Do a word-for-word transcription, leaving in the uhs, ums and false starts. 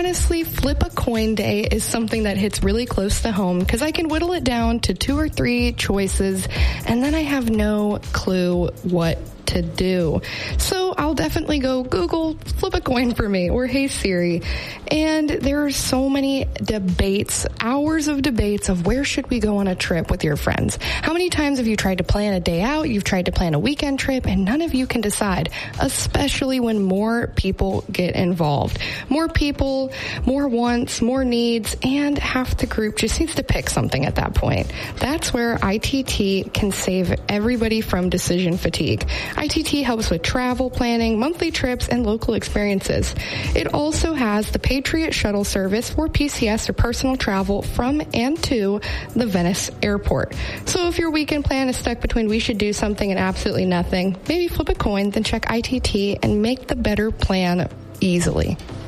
honestly, Flip a Coin Day is something that hits really close to home because I can whittle it down to two or three choices, and then I have no clue what to do. So I'll definitely go Google flip a coin for me or Hey Siri. And there are so many debates, hours of debates of where should we go on a trip with your friends. How many times have you tried to plan a day out? You've tried to plan a weekend trip and none of you can decide, especially when more people get involved. More people, more wants, more needs, and half the group just needs to pick something at that point. That's where I T T can save everybody from decision fatigue. I T T helps with travel planning, monthly trips, and local experiences. It also has the Patriot Shuttle service for P C S or personal travel from and to the Venice Airport. So if your weekend plan is stuck between we should do something and absolutely nothing, maybe flip a coin, then check I T T and make the better plan easily.